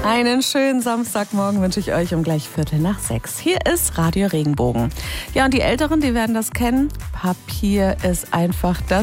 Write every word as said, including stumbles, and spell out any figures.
Einen schönen Samstagmorgen wünsche ich euch um gleich Viertel nach sechs. Hier ist Radio Regenbogen. Ja, und die Älteren, die werden das kennen. Papier ist einfach das